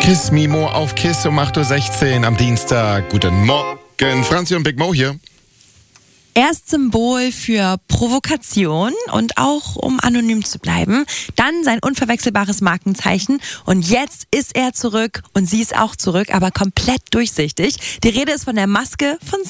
Kiss Me More auf Kiss um 8.16 Uhr am Dienstag. Guten Morgen, Franzi und Big Mo hier. Er ist Symbol für Provokation und auch um anonym zu bleiben. Dann sein unverwechselbares Markenzeichen. Und jetzt ist er zurück und sie ist auch zurück, aber komplett durchsichtig. Die Rede ist von der Maske von